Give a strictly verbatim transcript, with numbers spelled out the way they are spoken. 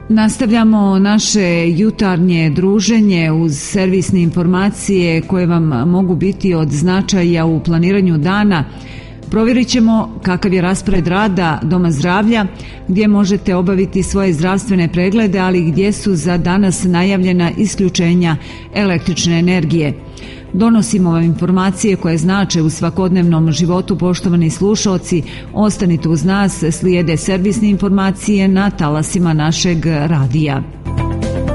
Nastavljamo naše jutarnje druženje uz servisne informacije koje vam mogu biti od značaja u planiranju dana. Provjerit ćemo kakav je raspored rada Doma zdravlja, gdje možete obaviti svoje zdravstvene preglede, ali gdje su za danas najavljena isključenja električne energije. Donosimo vam informacije koje znače u svakodnevnom životu, poštovani slušaoci. Ostanite uz nas, slijede servisne informacije na talasima našeg radija.